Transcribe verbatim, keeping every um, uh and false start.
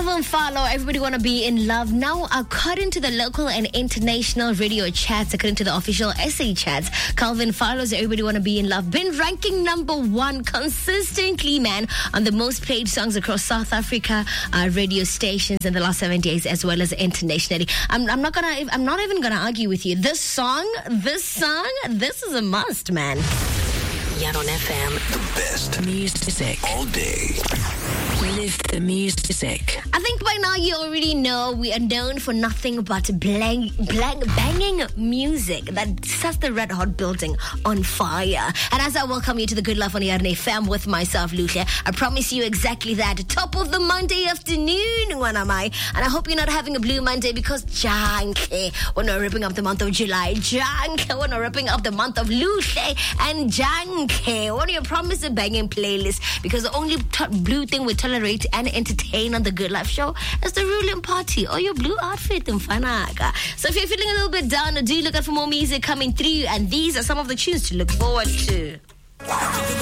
Calvin Farlow, everybody want to be in love. Now, according to the local and international radio chats, according to the official S A chats, Calvin Farlow's Everybody Want to Be in Love been ranking number one consistently, man, on the most played songs across South Africa uh, radio stations in the last seven days, as well as internationally. I'm, I'm not gonna, I'm not even gonna argue with you. This song, this song, this is a must, man. Yaron F M. The best Music. all day. Live the music. I think by now you already know we are known for nothing but blank, blank, banging music that sets the Red Hot building on fire. And as I welcome you to the Good Love on Yaron F M with myself, Lucia, I promise you exactly that. Top of the Monday afternoon, when am I? And I hope you're not having a blue Monday because janky, when we're ripping up the month of July, janky, when we're ripping up the month of Lucia, and janky, when you promise a banging playlist, because the only t- blue thing we tolerate and entertain on the Good Life Show is the ruling party or your blue outfit in Fanaka. So if you're feeling a little bit down, do look out for more music coming through, and these are some of the tunes to look forward to.